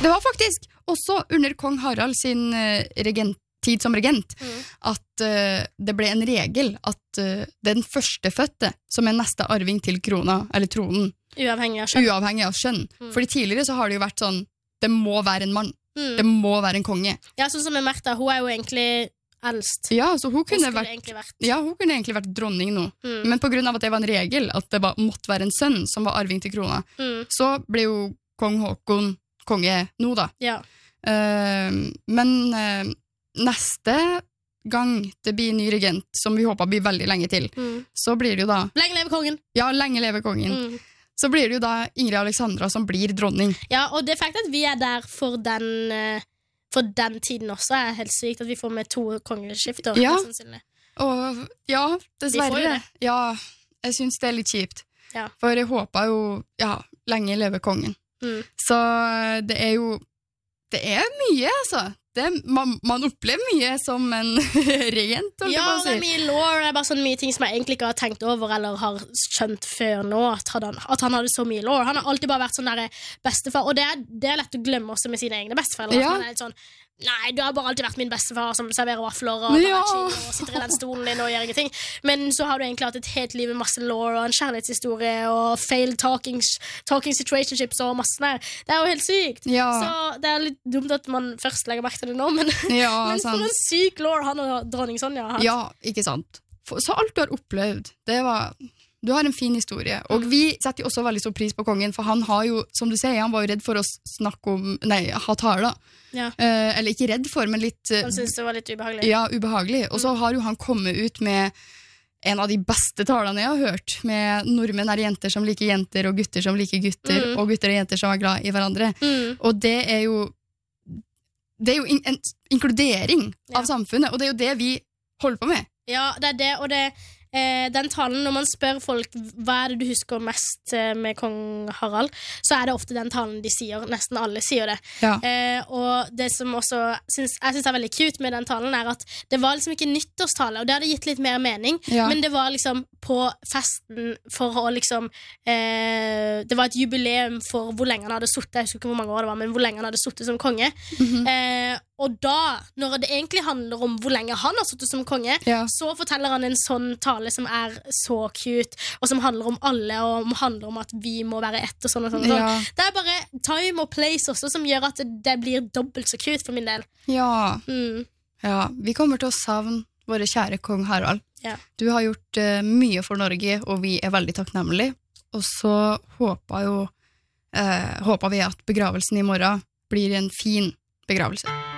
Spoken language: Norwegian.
Det var faktisk også under kong Harald sin tid som regent at det ble en regel at den førstefødte som neste arving til krona, eller tronen, uavhengig av skjønn. Fordi tidligere så har det jo vært sånn, det må være en mann, det må være en konge. Ja, sånn som med Märtha, hun jo egentlig eldst. Ja, så hun kunne egentlig vært dronning nå. Men på grunn av at det var en regel, at det måtte være en sønn som var arving til krona, så ble jo kong Håkon konge nå da. Ja. Men neste gang det blir ny regent, som vi håper blir veldig lenge til, så blir det jo da... Lenge leve kongen! Ja, lenge leve kongen. Så blir det jo da Ingrid Alexandra som blir dronning. Ja, og det faktum at vi der for den tiden også helt sykt, at vi får med 2 kongeskifter. Ja, og ja, dessverre. Ja, jeg synes det litt kjipt. Ja. For jeg håper jo, lenge leve kongen. Så det jo det mye, altså. Man opplever mye som en regent. Ja, det mye lore, det bare sånn mye ting som jeg egentlig ikke har tenkt over eller har skjønt før nå, at han hadde så mye lore. Han har alltid bare vært sånn der bestefar, og det lett å glemme også med sine egne besteforeldre. Ja. Han litt sånn, nei, du har bare alltid vært min bestefar som serverer vafler og og sitter i den stolen din og gjør ingenting. Men så har du egentlig hatt et helt liv med masse lore og en kjærlighetshistorie og failed talking situationships og masse der. Det jo helt sykt. Ja. Så det litt dumt at man først legger merke til det nå, men, men sant. for en syk lore han og dronning Sonja har hatt. Ja, ikke sant. Så alt du har opplevd, du har en fin historie. Og vi setter jo også veldig stor pris på kongen, for han har jo, som du sier, han var jo redd for å ha taler. Ja. Eller ikke redd for, men litt... Han synes det var litt ubehagelig. Ja, ubehagelig. Og så har jo han kommet ut med en av de beste talene jeg har hørt, med nordmenn jenter som liker jenter, og gutter som liker gutter, og gutter og jenter som glad i hverandre. Og det jo en inkludering av samfunnet, og det jo det vi holder på med. Ja, det det, og den talen, når man spør folk hva det du husker mest med kong Harald, så det ofte den talen de sier, nesten alle sier det. Ja. Og det som også jeg synes veldig cute med den talen at det var liksom ikke nyttårstale, og det hadde gitt litt mer mening, men det var liksom på festen for å liksom det var et jubileum for hvor lenge han hadde suttet, jeg husker ikke hvor mange år det var, men hvor lenge han hadde suttet som konge. Og da, når det egentlig handler om hvor lenge han har suttet som konge, så forteller han en sånn tale som så cute, og som handler om alle, og handler om at vi må være ett og sånn og sånn. Ja. Det bare time og place også som gjør at det blir dobbelt så cute for min del. Ja. Ja, vi kommer til å savne våre kjære kong Harald. Ja. Du har gjort mye for Norge, og vi veldig takknemlige. Og så håper vi at begravelsen i morgen blir en fin begravelse.